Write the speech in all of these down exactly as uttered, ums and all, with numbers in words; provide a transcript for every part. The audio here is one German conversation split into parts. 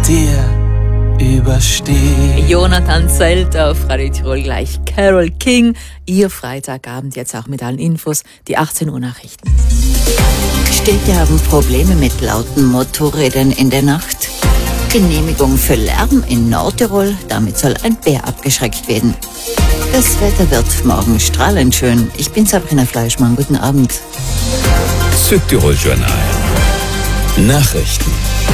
dir überstehen. Jonathan Zelt auf Radio Tirol gleich Carole King. Ihr Freitagabend jetzt auch mit allen Infos, die achtzehn Uhr Nachrichten. Städte haben Probleme mit lauten Motorrädern in der Nacht. Genehmigung für Lärm in Nordtirol, damit soll ein Bär abgeschreckt werden. Das Wetter wird morgen strahlend schön. Ich bin Sabrina Fleischmann, guten Abend. Südtirol Journal. Nachrichten.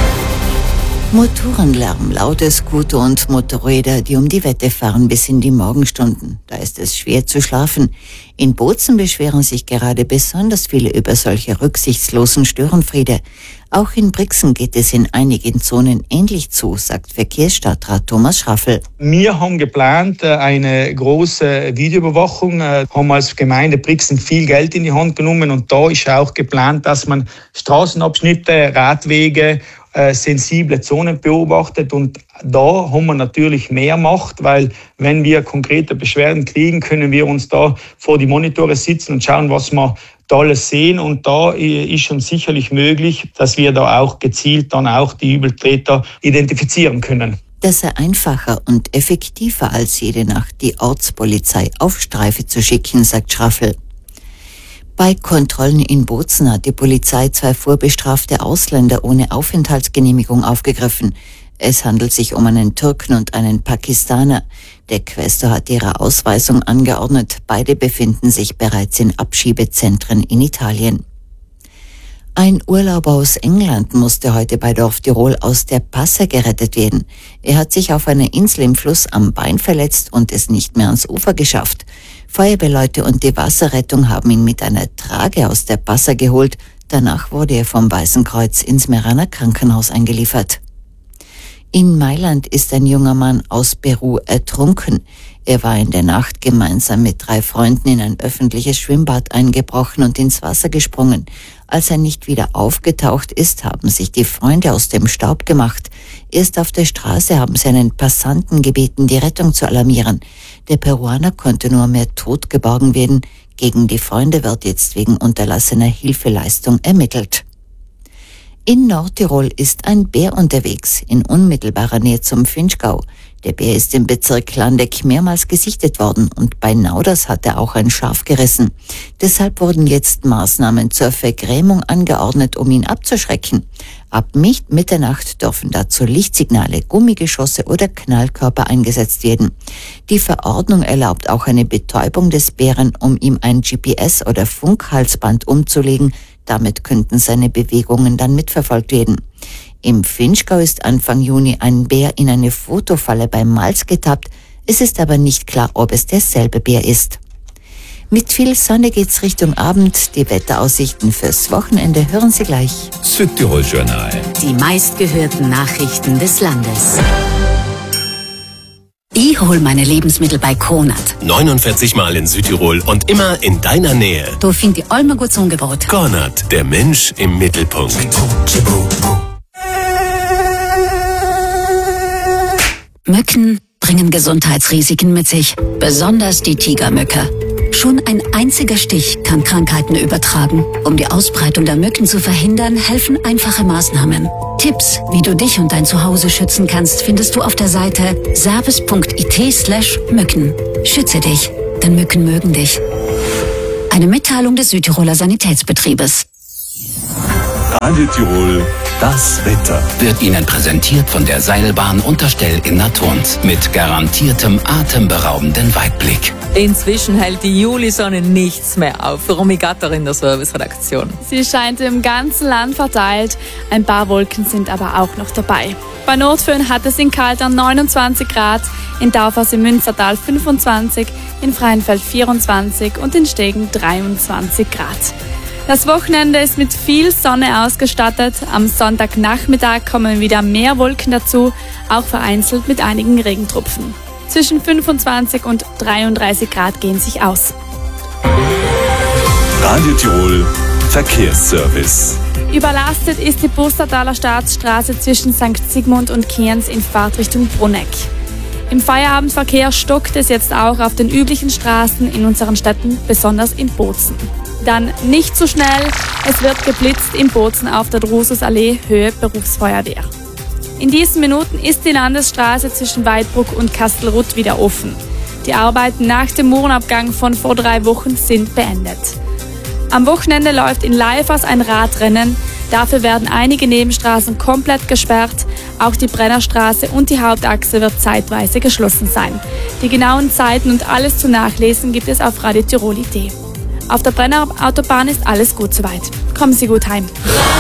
Motorenlärm, laute Scooter und Motorräder, die um die Wette fahren bis in die Morgenstunden. Da ist es schwer zu schlafen. In Bozen beschweren sich gerade besonders viele über solche rücksichtslosen Störenfriede. Auch in Brixen geht es in einigen Zonen ähnlich zu, sagt Verkehrsstadtrat Thomas Schraffel. Wir haben geplant, eine große Videoüberwachung, haben als Gemeinde Brixen viel Geld in die Hand genommen und da ist auch geplant, dass man Straßenabschnitte, Radwege, sensible Zonen beobachtet und da haben wir natürlich mehr Macht, weil wenn wir konkrete Beschwerden kriegen, können wir uns da vor die Monitore sitzen und schauen, was wir da alles sehen und da ist schon sicherlich möglich, dass wir da auch gezielt dann auch die Übeltäter identifizieren können. Das sei einfacher und effektiver als jede Nacht die Ortspolizei auf Streife zu schicken, sagt Schraffel. Bei Kontrollen in Bozen hat die Polizei zwei vorbestrafte Ausländer ohne Aufenthaltsgenehmigung aufgegriffen. Es handelt sich um einen Türken und einen Pakistaner. Der Quästor hat ihre Ausweisung angeordnet. Beide befinden sich bereits in Abschiebezentren in Italien. Ein Urlauber aus England musste heute bei Dorf Tirol aus der Passer gerettet werden. Er hat sich auf einer Insel im Fluss am Bein verletzt und es nicht mehr ans Ufer geschafft. Feuerwehrleute und die Wasserrettung haben ihn mit einer Trage aus der Passer geholt. Danach wurde er vom Weißen Kreuz ins Meraner Krankenhaus eingeliefert. In Mailand ist ein junger Mann aus Peru ertrunken. Er war in der Nacht gemeinsam mit drei Freunden in ein öffentliches Schwimmbad eingebrochen und ins Wasser gesprungen. Als er nicht wieder aufgetaucht ist, haben sich die Freunde aus dem Staub gemacht. Erst auf der Straße haben sie einen Passanten gebeten, die Rettung zu alarmieren. Der Peruaner konnte nur mehr tot geborgen werden. Gegen die Freunde wird jetzt wegen unterlassener Hilfeleistung ermittelt. In Nordtirol ist ein Bär unterwegs, in unmittelbarer Nähe zum Vinschgau. Der Bär ist im Bezirk Landeck mehrmals gesichtet worden und bei Nauders hat er auch ein Schaf gerissen. Deshalb wurden jetzt Maßnahmen zur Vergrämung angeordnet, um ihn abzuschrecken. Ab Mitternacht dürfen dazu Lichtsignale, Gummigeschosse oder Knallkörper eingesetzt werden. Die Verordnung erlaubt auch eine Betäubung des Bären, um ihm ein G P S- oder Funkhalsband umzulegen. Damit könnten seine Bewegungen dann mitverfolgt werden. Im Vinschgau ist Anfang Juni ein Bär in eine Fotofalle beim Malz getappt. Es ist aber nicht klar, ob es derselbe Bär ist. Mit viel Sonne geht's Richtung Abend. Die Wetteraussichten fürs Wochenende hören Sie gleich. Südtirol Journal. Die meistgehörten Nachrichten des Landes. Ich hol meine Lebensmittel bei Konat. neunundvierzig Mal in Südtirol und immer in deiner Nähe. Da finde ich allem ein gutes Angebot. Konat, der Mensch im Mittelpunkt. Mücken bringen Gesundheitsrisiken mit sich, besonders die Tigermücke. Schon ein einziger Stich kann Krankheiten übertragen. Um die Ausbreitung der Mücken zu verhindern, helfen einfache Maßnahmen. Tipps, wie du dich und dein Zuhause schützen kannst, findest du auf der Seite service punkt it slash Mücken. Schütze dich, denn Mücken mögen dich. Eine Mitteilung des Südtiroler Sanitätsbetriebes. Radio Tirol, das Wetter. Wird Ihnen präsentiert von der Seilbahn Unterstell in Naturns mit garantiertem atemberaubenden Weitblick. Inzwischen hält die Julisonne nichts mehr auf. Romy Gatter in der Serviceredaktion. Sie scheint im ganzen Land verteilt. Ein paar Wolken sind aber auch noch dabei. Bei Nordföhn hat es in Kaltern neunundzwanzig Grad, in Taufers im Münstertal fünfundzwanzig, in Freienfeld vierundzwanzig und in Stegen dreiundzwanzig Grad. Das Wochenende ist mit viel Sonne ausgestattet. Am Sonntagnachmittag kommen wieder mehr Wolken dazu, auch vereinzelt mit einigen Regentropfen. Zwischen fünfundzwanzig und dreiunddreißig Grad gehen sich aus. Radio Tirol, Verkehrsservice. Überlastet ist die Pustertaler Staatsstraße zwischen Sankt Sigmund und Cairns in Fahrtrichtung Bruneck. Im Feierabendverkehr stockt es jetzt auch auf den üblichen Straßen in unseren Städten, besonders in Bozen. Dann nicht zu schnell, es wird geblitzt in Bozen auf der Drususallee Höhe Berufsfeuerwehr. In diesen Minuten ist die Landesstraße zwischen Weidbruck und Kastelruth wieder offen. Die Arbeiten nach dem Murenabgang von vor drei Wochen sind beendet. Am Wochenende läuft in Leifers ein Radrennen. Dafür werden einige Nebenstraßen komplett gesperrt. Auch die Brennerstraße und die Hauptachse wird zeitweise geschlossen sein. Die genauen Zeiten und alles zu nachlesen gibt es auf radio tirol punkt i t. Auf der Brennerautobahn ist alles gut soweit. Kommen Sie gut heim.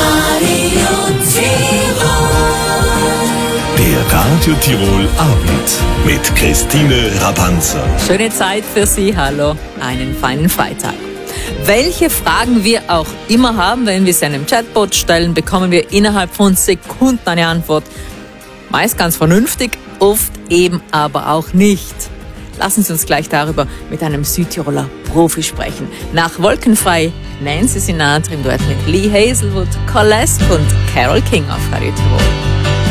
Der Radio Tirol Abend mit Christine Rabanzer. Schöne Zeit für Sie, hallo, einen feinen Freitag. Welche Fragen wir auch immer haben, wenn wir sie einem Chatbot stellen, bekommen wir innerhalb von Sekunden eine Antwort. Meist ganz vernünftig, oft eben aber auch nicht. Lassen Sie uns gleich darüber mit einem Südtiroler Profi sprechen. Nach Wolkenfrei Nancy Sinatra im Duett mit Lee Hazelwood, Colesk und Carole King auf Radio Tirol.